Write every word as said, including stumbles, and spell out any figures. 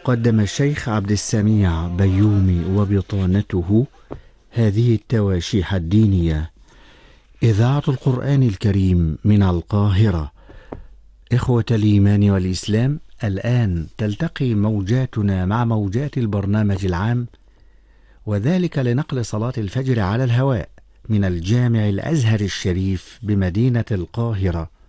قدم الشيخ عبد السميع بيومي وبطانته هذه التواشيح الدينية. إذاعة القرآن الكريم من القاهرة. إخوة الإيمان والإسلام، الآن تلتقي موجاتنا مع موجات البرنامج العام، وذلك لنقل صلاة الفجر على الهواء من الجامع الأزهر الشريف بمدينة القاهرة.